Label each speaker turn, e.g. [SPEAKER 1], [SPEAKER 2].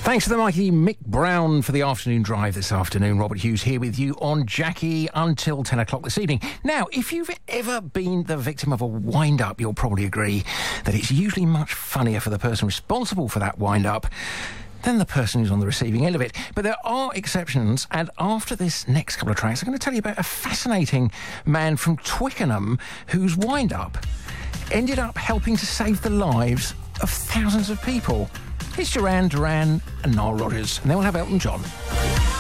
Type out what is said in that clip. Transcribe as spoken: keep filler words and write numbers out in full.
[SPEAKER 1] Thanks to the mighty Mick Brown for the afternoon drive this afternoon. Robert Hughes here with you on Jackie until ten o'clock this evening. Now, if you've ever been the victim of a wind-up, you'll probably agree that it's usually much funnier for the person responsible for that wind-up than the person who's on the receiving end of it. But there are exceptions, and after this next couple of tracks, I'm going to tell you about a fascinating man from Twickenham whose wind-up ended up helping to save the lives of thousands of people. It's Duran Duran and Nile Rodgers, and then we'll have Elton John.